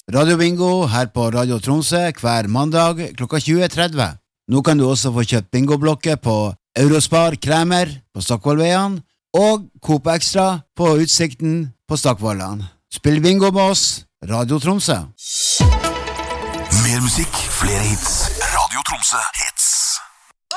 Radio Bingo her på Radio Tromsø hver mandag klokka 20.30. Nå kan du også få kjøpt bingoblokker på Eurospar Kremer på Stockvollveien og Coop Extra på Utsikten på Stockvollan. Spill bingo med oss, Radio Tromsø. Mer musikk, flere hits. Radio Tromsø.